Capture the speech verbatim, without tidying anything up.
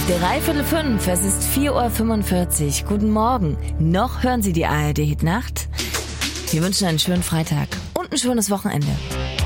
Dreiviertel fünf, es ist vier Uhr fünfundvierzig. Guten Morgen. Noch hören Sie die A R D Hit Nacht? Wir wünschen einen schönen Freitag und ein schönes Wochenende.